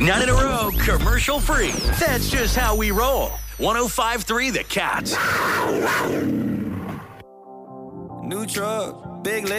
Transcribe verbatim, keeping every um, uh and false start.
Nine in a row, commercial free. That's just how we roll. one oh five point three The Cat. New truck, big leg.